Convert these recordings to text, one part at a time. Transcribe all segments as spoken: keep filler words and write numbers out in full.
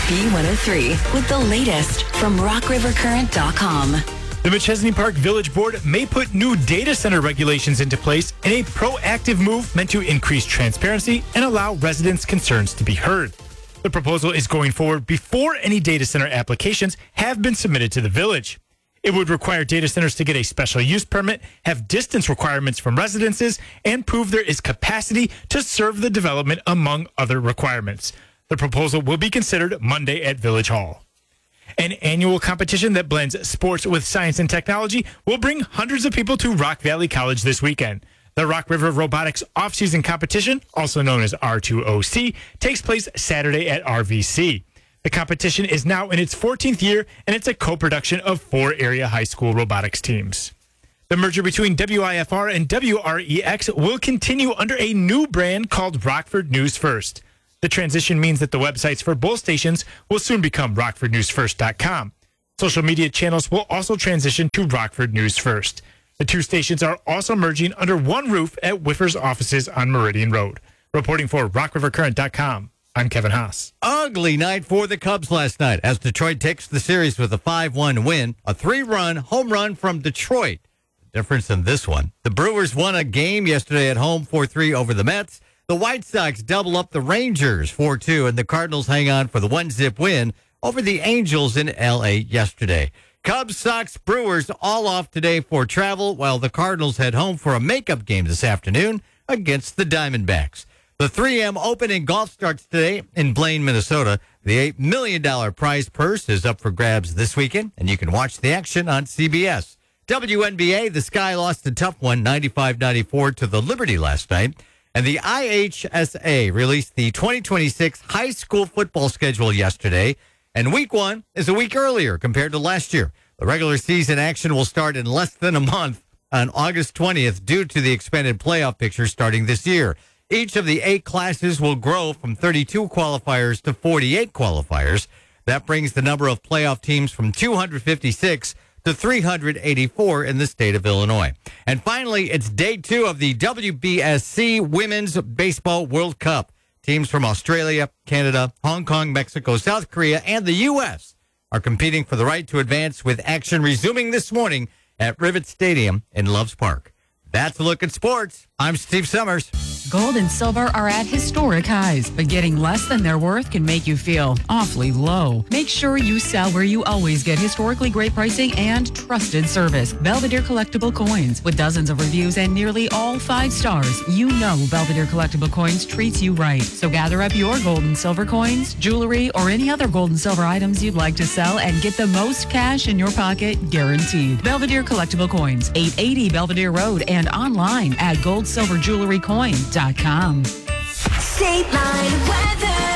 B one oh three with the latest from rock river current dot com. The Machesney Park Village Board may put new data center regulations into place in a proactive move meant to increase transparency and allow residents' concerns to be heard. The proposal is going forward before any data center applications have been submitted to the village. It would require data centers to get a special use permit, have distance requirements from residences, and prove there is capacity to serve the development, among other requirements. The proposal will be considered Monday at Village Hall. An annual competition that blends sports with science and technology will bring hundreds of people to Rock Valley College this weekend. The Rock River Robotics Off-Season Competition, also known as R two O C, takes place Saturday at R V C. The competition is now in its fourteenth year, and it's a co-production of four area high school robotics teams. The merger between W I F R and W R E X will continue under a new brand called Rockford News First. The transition means that the websites for both stations will soon become rockford news first dot com. Social media channels will also transition to Rockford News First. The two stations are also merging under one roof at Whiffer's offices on Meridian Road. Reporting for rock river current dot com. I'm Kevin Haas. Ugly night for the Cubs last night as Detroit takes the series with a five one win. A three-run home run from Detroit. The difference in this one, the Brewers won a game yesterday at home four three over the Mets. The White Sox double up the Rangers four two, and the Cardinals hang on for the one-zip win over the Angels in L A yesterday. Cubs, Sox, Brewers all off today for travel, while the Cardinals head home for a makeup game this afternoon against the Diamondbacks. The three M Open in golf starts today in Blaine, Minnesota. The eight million dollars prize purse is up for grabs this weekend, and you can watch the action on C B S. W N B A, the Sky lost a tough one, ninety-five ninety-four to the Liberty last night. And the I H S A released the twenty twenty-six high school football schedule yesterday, and week one is a week earlier compared to last year. The regular season action will start in less than a month on August twentieth due to the expanded playoff picture starting this year. Each of the eight classes will grow from thirty-two qualifiers to forty-eight qualifiers. That brings the number of playoff teams from two hundred fifty-six to three hundred eighty-four in the state of Illinois. And finally, it's day two of the W B S C Women's Baseball World Cup. Teams from Australia, Canada, Hong Kong, Mexico, South Korea, and the U S are competing for the right to advance, with action resuming this morning at Rivet Stadium in Loves Park. That's a look at sports. I'm Steve Summers. Gold and silver are at historic highs, but getting less than their worth can make you feel awfully low. Make sure you sell where you always get historically great pricing and trusted service. Belvedere Collectible Coins. With dozens of reviews and nearly all five stars, you know Belvedere Collectible Coins treats you right. So gather up your gold and silver coins, jewelry, or any other gold and silver items you'd like to sell and get the most cash in your pocket guaranteed. Belvedere Collectible Coins, eight eighty Belvedere Road, and online at gold silver jewelry coin dot com. State Line weather.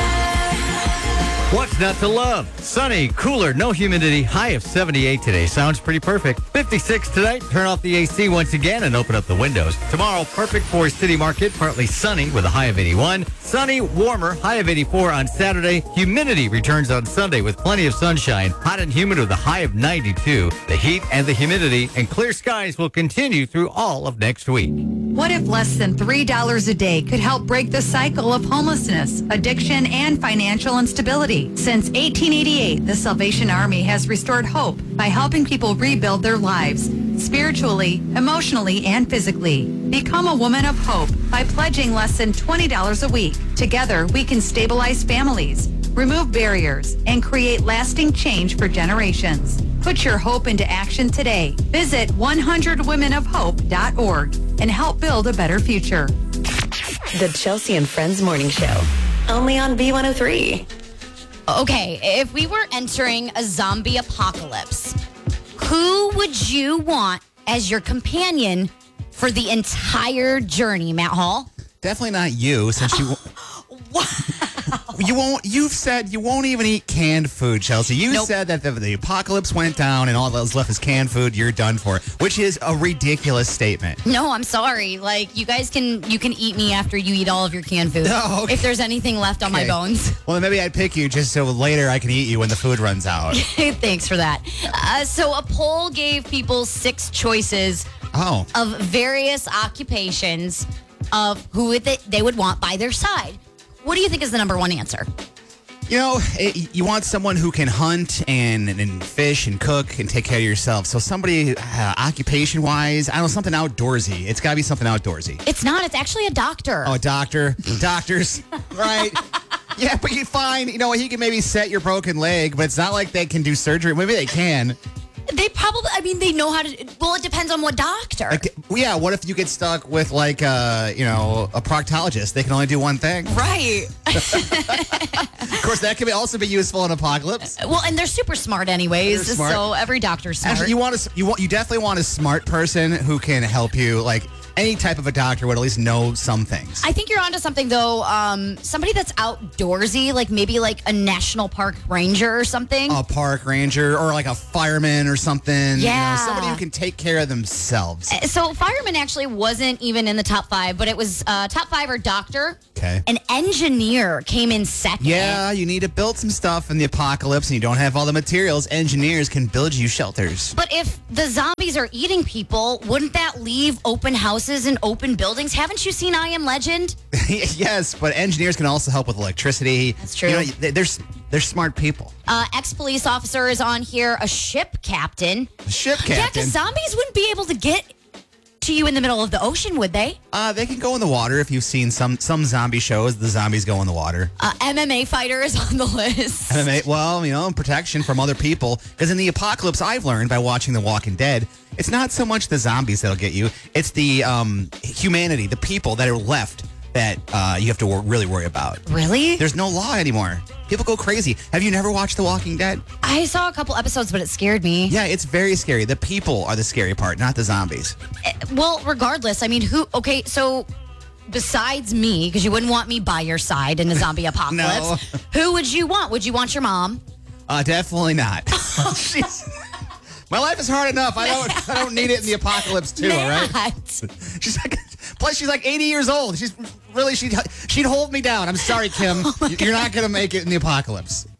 What's not to love? Sunny, cooler, no humidity, high of seventy-eight today. Sounds pretty perfect. fifty-six tonight. Turn off the A C once again and open up the windows. Tomorrow, perfect for City Market, partly sunny with a high of eighty-one. Sunny, warmer, high of eighty-four on Saturday. Humidity returns on Sunday with plenty of sunshine. Hot and humid with a high of ninety-two. The heat and the humidity and clear skies will continue through all of next week. What if less than three dollars a day could help break the cycle of homelessness, addiction, and financial instability? Since eighteen eighty-eight, the Salvation Army has restored hope by helping people rebuild their lives, spiritually, emotionally, and physically. Become a woman of hope by pledging less than twenty dollars a week. Together, we can stabilize families, remove barriers, and create lasting change for generations. Put your hope into action today. Visit one hundred women of hope dot org and help build a better future. The Chelsea and Friends Morning Show. Only on B one oh three. Okay, if we were entering a zombie apocalypse, who would you want as your companion for the entire journey, Matt Hall? Definitely not you, since you... Wow. You won't. You've said you won't even eat canned food, Chelsea. You Nope. said that the, the apocalypse went down and all that was left is canned food. You're done for, which is a ridiculous statement. No, I'm sorry. Like, you guys can you can eat me after you eat all of your canned food. Oh, okay. If there's anything left on my Okay. bones. Well, then maybe I'd pick you just so later I can eat you when the food runs out. Thanks for that. Uh, so a poll gave people six choices Oh, of various occupations of who would they, they would want by their side. What do you think is the number one answer? You know, it, you want someone who can hunt and, and fish and cook and take care of yourself. So somebody, uh, occupation-wise, I don't know, something outdoorsy. It's got to be something outdoorsy. It's not. It's actually a doctor. Oh, a doctor. Doctors. Right. Yeah, but you find, you know, he can maybe set your broken leg, but it's not like they can do surgery. Maybe they can. They probably, I mean, they know how to, well, it depends on what doctor. Like, yeah, what if you get stuck with, like, uh, you know, a proctologist? They can only do one thing. Right. Of course, that can be also be useful in apocalypse. Well, and they're super smart anyways, They're smart. so every doctor's smart. Actually, you want to, you want, you definitely want a smart person who can help you. Like any type of a doctor would at least know some things. I think you're onto something though. Um, somebody that's outdoorsy, like maybe like a national park ranger or something. A park ranger or like a fireman or something. Yeah. You know, somebody who can take care of themselves. So fireman actually wasn't even in the top five, but it was uh, top five are doctor. Okay. An engineer came in second. Yeah, you need to build some stuff in the apocalypse and you don't have all the materials. Engineers can build you shelters. But if the zombies are eating people, wouldn't that leave open houses and open buildings? Haven't you seen I Am Legend? Yes, but engineers can also help with electricity. That's true. You know, they- they're, they're smart people. Uh, ex-police officer is on here, a ship captain. A ship Yeah, captain. because zombies wouldn't be able to get to you in the middle of the ocean, would they? Uh, they can go in the water. If you've seen some some zombie shows, the zombies go in the water. Uh, M M A fighter is on the list. M M A, well, you know, protection from other people. Because in the apocalypse, I've learned by watching The Walking Dead, it's not so much the zombies that'll get you. It's the um, humanity, the people that are left that uh, you have to wor- really worry about. Really? There's no law anymore. People go crazy. Have you never watched The Walking Dead? I saw a couple episodes, but it scared me. Yeah, it's very scary. The people are the scary part, not the zombies. Eh, Well, regardless, I mean, who, okay, so besides me, because you wouldn't want me by your side in a zombie apocalypse, who would you want? Would you want your mom? Uh, definitely not. She's- my life is hard enough. I don't. I don't need it in the apocalypse too. All right. Matt. She's like, plus she's like eighty years old. She's really she'd she'd hold me down. I'm sorry, Kim. You're not gonna make it in the apocalypse.